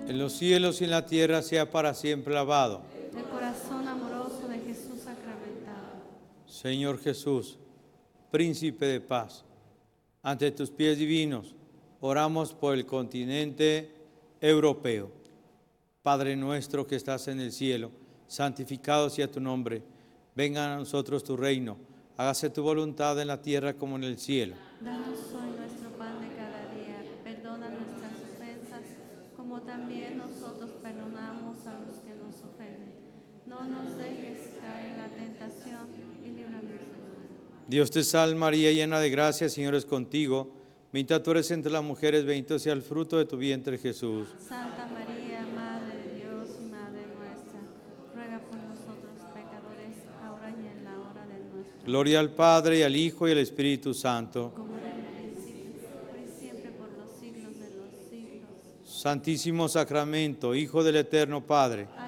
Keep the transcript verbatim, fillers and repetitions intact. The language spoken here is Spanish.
en los cielos y en la tierra sea para siempre alabado. El corazón amoroso de Jesús sacramentado. Señor Jesús, príncipe de paz, ante tus pies divinos, oramos por el continente europeo. Padre nuestro que estás en el cielo, santificado sea tu nombre. Venga a nosotros tu reino. Hágase tu voluntad en la tierra como en el cielo. Danos hoy nuestro pan de cada día. Perdona nuestras ofensas, como también nosotros perdonamos a los que nos ofenden. No nos dejes caer en la tentación y líbranos del mal. Dios te salve María, llena de gracia, el Señor es contigo. Bendita tú eres entre las mujeres, bendito sea el fruto de tu vientre Jesús. Santa María, Madre de Dios y Madre nuestra, ruega por nosotros pecadores, ahora y en la hora de nuestra muerte. Gloria al Padre, y al Hijo, y al Espíritu Santo. Como era en el principio, ahora y siempre, por los siglos de los siglos. Santísimo Sacramento, Hijo del Eterno Padre,